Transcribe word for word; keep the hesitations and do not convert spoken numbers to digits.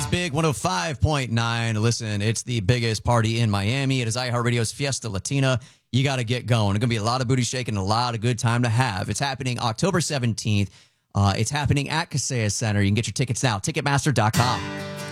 Big one oh five point nine. Listen, it's the biggest party in Miami. It is iHeartRadio's Fiesta Latina. You got to get going. It's going to be a lot of booty shaking, a lot of good time to have. It's happening October seventeenth. Uh, it's happening at Kaseya Center. You can get your tickets now, Ticketmaster dot com.